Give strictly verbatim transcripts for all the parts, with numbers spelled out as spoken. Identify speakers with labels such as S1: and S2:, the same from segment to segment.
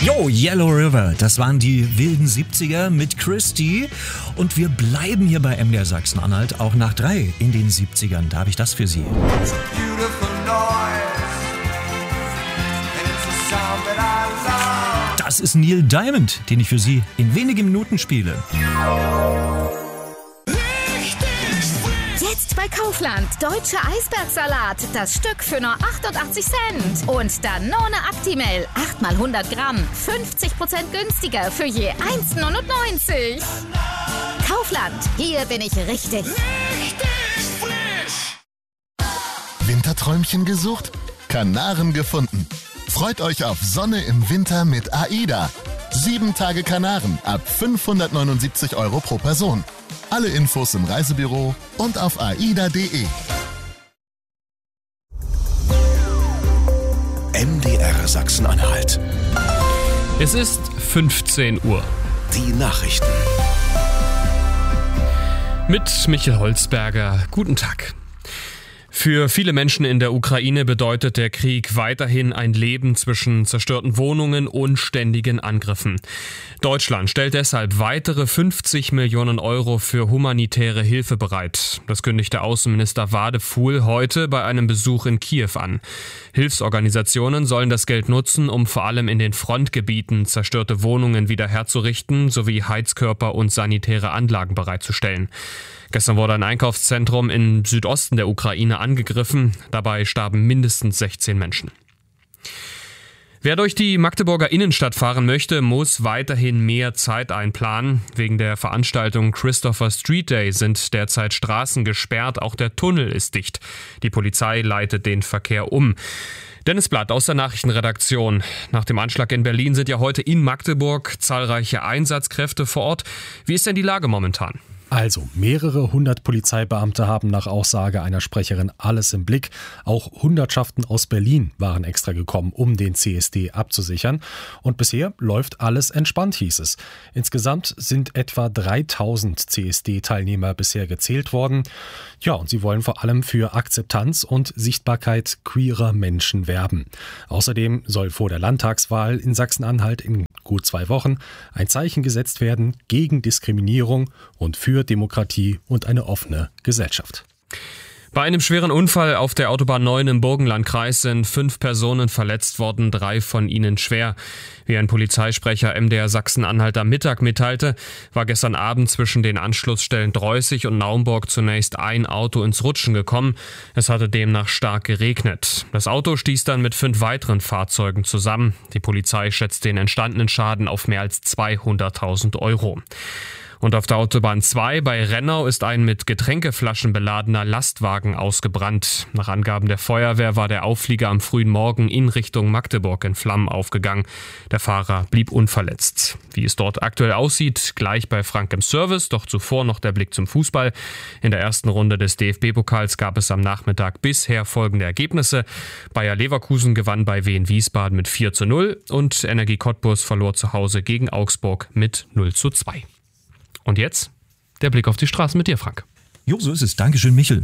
S1: Yo, Yellow River, das waren die wilden siebziger mit Christy. Und wir bleiben hier bei M D R Sachsen-Anhalt auch nach drei in den siebzigern. Da habe ich das für Sie. Das ist Neil Diamond, den ich für Sie in wenigen Minuten spiele.
S2: Jetzt bei Kaufland. Deutscher Eisbergsalat. Das Stück für nur achtundachtzig Cent. Und Danone Actimel. acht mal hundert Gramm. fünfzig Prozent günstiger für je eins neunundneunzig. Kaufland. Hier bin ich richtig.
S3: Richtig frisch. Winterträumchen gesucht? Kanaren gefunden. Freut euch auf Sonne im Winter mit AIDA. Sieben Tage Kanaren ab fünfhundertneunundsiebzig Euro pro Person. Alle Infos im Reisebüro und auf aida punkt de.
S4: M D R Sachsen-Anhalt.
S5: Es ist fünfzehn Uhr.
S4: Die Nachrichten.
S5: Mit Michael Holzberger. Guten Tag. Für viele Menschen in der Ukraine bedeutet der Krieg weiterhin ein Leben zwischen zerstörten Wohnungen und ständigen Angriffen. Deutschland stellt deshalb weitere fünfzig Millionen Euro für humanitäre Hilfe bereit. Das kündigte Außenminister Wadefuhl heute bei einem Besuch in Kiew an. Hilfsorganisationen sollen das Geld nutzen, um vor allem in den Frontgebieten zerstörte Wohnungen wieder herzurichten sowie Heizkörper und sanitäre Anlagen bereitzustellen. Gestern wurde ein Einkaufszentrum im Südosten der Ukraine angegriffen. Dabei starben mindestens sechzehn Menschen. Wer durch die Magdeburger Innenstadt fahren möchte, muss weiterhin mehr Zeit einplanen. Wegen der Veranstaltung Christopher Street Day sind derzeit Straßen gesperrt, auch der Tunnel ist dicht. Die Polizei leitet den Verkehr um. Dennis Blatt aus der Nachrichtenredaktion. Nach dem Anschlag in Berlin sind ja heute in Magdeburg zahlreiche Einsatzkräfte vor Ort. Wie ist denn die Lage momentan?
S6: Also, mehrere hundert Polizeibeamte haben nach Aussage einer Sprecherin alles im Blick. Auch Hundertschaften aus Berlin waren extra gekommen, um den C S D abzusichern. Und bisher läuft alles entspannt, hieß es. Insgesamt sind etwa dreitausend C S D-Teilnehmer bisher gezählt worden. Ja, und sie wollen vor allem für Akzeptanz und Sichtbarkeit queerer Menschen werben. Außerdem soll vor der Landtagswahl in Sachsen-Anhalt in gut zwei Wochen ein Zeichen gesetzt werden gegen Diskriminierung und für Demokratie und eine offene Gesellschaft.
S5: Bei einem schweren Unfall auf der Autobahn neun im Burgenlandkreis sind fünf Personen verletzt worden, drei von ihnen schwer. Wie ein Polizeisprecher M D R Sachsen-Anhalt am Mittag mitteilte, war gestern Abend zwischen den Anschlussstellen Dreußig und Naumburg zunächst ein Auto ins Rutschen gekommen. Es hatte demnach stark geregnet. Das Auto stieß dann mit fünf weiteren Fahrzeugen zusammen. Die Polizei schätzt den entstandenen Schaden auf mehr als zweihunderttausend Euro. Und auf der Autobahn zwei bei Rennau ist ein mit Getränkeflaschen beladener Lastwagen ausgebrannt. Nach Angaben der Feuerwehr war der Auflieger am frühen Morgen in Richtung Magdeburg in Flammen aufgegangen. Der Fahrer blieb unverletzt. Wie es dort aktuell aussieht, gleich bei Frank im Service, doch zuvor noch der Blick zum Fußball. In der ersten Runde des D F B-Pokals gab es am Nachmittag bisher folgende Ergebnisse. Bayer Leverkusen gewann bei Wien Wiesbaden mit vier zu null und Energie Cottbus verlor zu Hause gegen Augsburg mit null zu zwei. Und jetzt der Blick auf die Straße mit dir, Frank.
S1: Jo, so ist es. Dankeschön, Michel.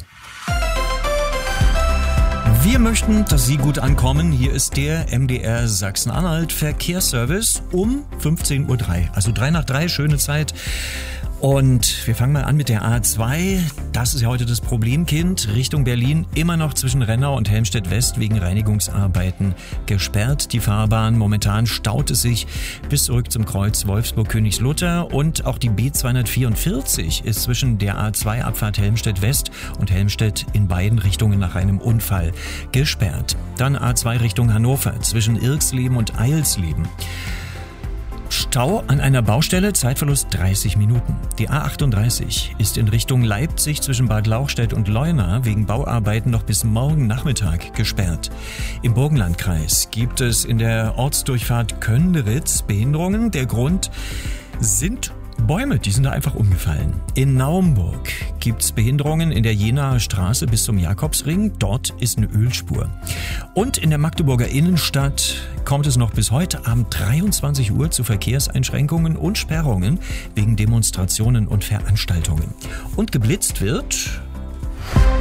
S1: Wir möchten, dass Sie gut ankommen. Hier ist der M D R Sachsen-Anhalt Verkehrsservice um fünfzehn Uhr drei. Also drei nach drei, schöne Zeit. Und wir fangen mal an mit der A zwei. Das ist ja heute das Problemkind. Richtung Berlin immer noch zwischen Rennau und Helmstedt West wegen Reinigungsarbeiten gesperrt. Die Fahrbahn, momentan staut es sich bis zurück zum Kreuz Wolfsburg-Königslutter. Und auch die B zweihundertvierundvierzig ist zwischen der A zwei Abfahrt Helmstedt West und Helmstedt in beiden Richtungen nach einem Unfall gesperrt. Dann A zwei Richtung Hannover zwischen Irksleben und Eilsleben. Stau an einer Baustelle, Zeitverlust dreißig Minuten. Die A achtunddreißig ist in Richtung Leipzig zwischen Bad Lauchstädt und Leuna wegen Bauarbeiten noch bis morgen Nachmittag gesperrt. Im Burgenlandkreis gibt es in der Ortsdurchfahrt Könderitz Behinderungen. Der Grund sind Bäume, die sind da einfach umgefallen. In Naumburg gibt es Behinderungen in der Jenaer Straße bis zum Jakobsring. Dort ist eine Ölspur. Und in der Magdeburger Innenstadt kommt es noch bis heute Abend dreiundzwanzig Uhr zu Verkehrseinschränkungen und Sperrungen wegen Demonstrationen und Veranstaltungen. Und geblitzt wird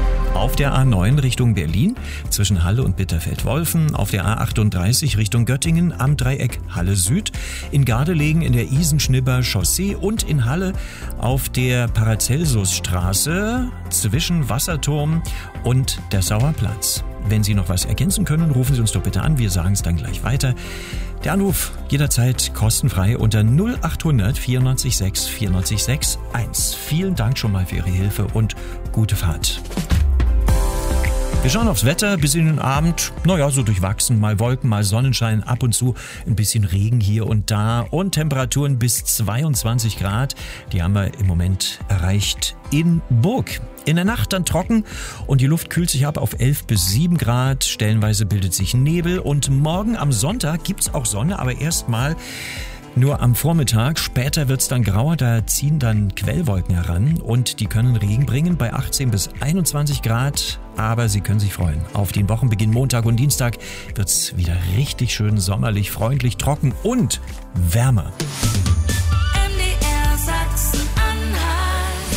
S1: auf der A neun Richtung Berlin zwischen Halle und Bitterfeld-Wolfen, auf der A achtunddreißig Richtung Göttingen am Dreieck Halle Süd, in Gardelegen in der Isenschnibber Chaussee und in Halle auf der Paracelsusstraße zwischen Wasserturm und Dessauer Platz. Wenn Sie noch was ergänzen können, rufen Sie uns doch bitte an, wir sagen es dann gleich weiter. Der Anruf jederzeit kostenfrei unter null achthundert vierundneunzig sechs vierundneunzig sechs eins. Vielen Dank schon mal für Ihre Hilfe und gute Fahrt. Wir schauen aufs Wetter bis in den Abend. Naja, so durchwachsen. Mal Wolken, mal Sonnenschein, ab und zu ein bisschen Regen hier und da und Temperaturen bis zweiundzwanzig Grad. Die haben wir im Moment erreicht in Burg. In der Nacht dann trocken und die Luft kühlt sich ab auf elf bis sieben Grad. Stellenweise bildet sich Nebel und morgen am Sonntag gibt's auch Sonne, aber erstmal nur am Vormittag. Später wird's dann grauer, da ziehen dann Quellwolken heran und die können Regen bringen bei achtzehn bis einundzwanzig Grad. Aber Sie können sich freuen. Auf den Wochenbeginn Montag und Dienstag wird's wieder richtig schön sommerlich, freundlich, trocken und wärmer.
S7: M D R Sachsen-Anhalt.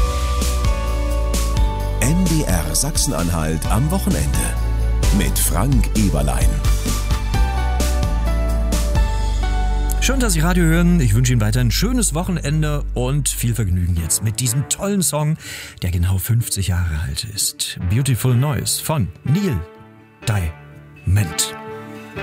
S4: M D R Sachsen-Anhalt am Wochenende mit Frank Eberlein.
S1: Schön, dass Sie Radio hören. Ich wünsche Ihnen weiter ein schönes Wochenende und viel Vergnügen jetzt mit diesem tollen Song, der genau fünfzig Jahre alt ist. Beautiful Noise von Neil Diamond.